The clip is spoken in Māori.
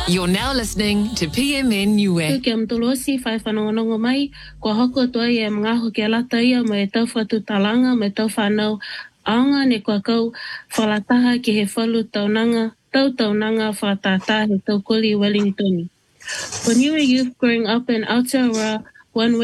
You're now listening to PMN Niue. Kia mtolosi whai whanongonongo mai, kua hoko toa e mga hoki alata ia me tau whatu talanga me tau whanau aonga ne kua kau whalataha ki he whalu taunanga whatata he tau koli Wellingtoni. For Niue youth growing up in Aotearoa, one way